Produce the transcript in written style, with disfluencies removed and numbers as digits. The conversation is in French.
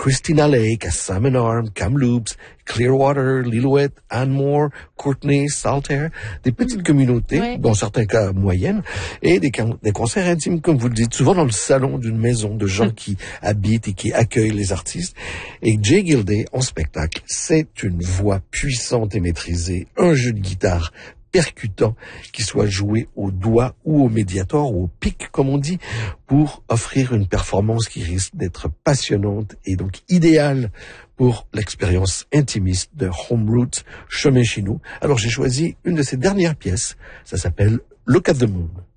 Christina Lake, à Salmon Arm, Kamloops, Clearwater, Lillooet, Anmore, Courtenay, Saltaire, des petites communautés, dans certains cas moyennes, et des concerts intimes, comme vous le dites, souvent dans le salon d'une maison de gens qui habitent et qui accueillent les artistes. Et Jay Gilday, en spectacle, c'est une voix puissante et maîtrisée, un jeu de guitare percutant, qui soit joué au doigt ou au médiator ou au pic, comme on dit, pour offrir une performance qui risque d'être passionnante et donc idéale pour l'expérience intimiste de Home Roots, Chemin chez nous. Alors j'ai choisi une de ses dernières pièces, ça s'appelle Look at the Moon.